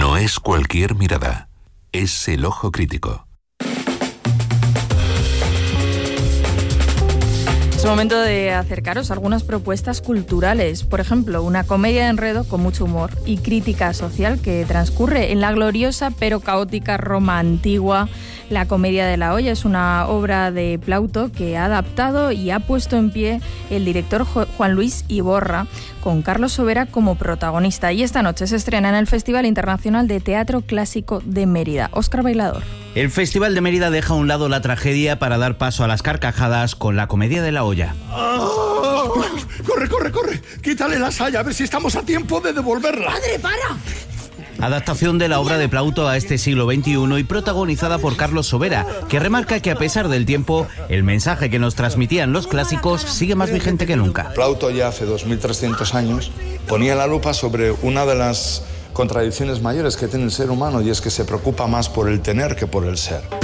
No es cualquier mirada, es el ojo crítico. Es momento de acercaros a algunas propuestas culturales. Por ejemplo, una comedia de enredo con mucho humor y crítica social que transcurre en la gloriosa pero caótica Roma antigua. La Comedia de la Olla es una obra de Plauto que ha adaptado y ha puesto en pie el director Juan Luis Iborra, con Carlos Sobera como protagonista. Y esta noche se estrena en el Festival Internacional de Teatro Clásico de Mérida. Óscar Bailador. El Festival de Mérida deja a un lado la tragedia para dar paso a las carcajadas con La Comedia de la Olla. ¡Oh! ¡Corre! Quítale la saya, a ver si estamos a tiempo de devolverla. ¡Padre, para! Adaptación de la obra de Plauto a este siglo XXI y protagonizada por Carlos Sobera, que remarca que a pesar del tiempo, el mensaje que nos transmitían los clásicos sigue más vigente que nunca. Plauto ya hace 2300 años ponía la lupa sobre una de las contradicciones mayores que tiene el ser humano, y es que se preocupa más por el tener que por el ser.